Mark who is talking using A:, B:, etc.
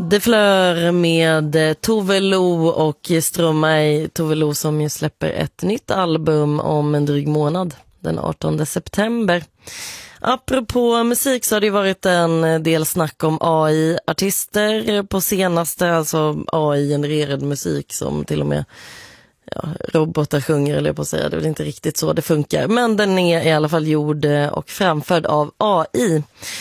A: Det flör med Tove Lo och Stromae. Tove Lo som ju släpper ett nytt album om en dryg månad, den 18 september. Apropå musik så har det varit en del snack om AI-artister på senaste, alltså AI-genererad musik som till och med robotar sjunger, eller på att säga. Det är väl inte riktigt så det funkar, men den är i alla fall gjord och framförd av AI.